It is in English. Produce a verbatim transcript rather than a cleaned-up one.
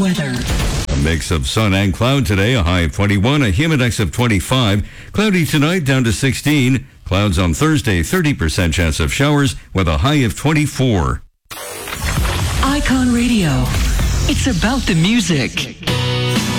weather. A mix of sun and cloud today, a high of twenty-one, a humidex of twenty-five. Cloudy tonight, down to sixteen. Clouds on Thursday, thirty percent chance of showers with a high of twenty-four. Icon Radio. It's about the music.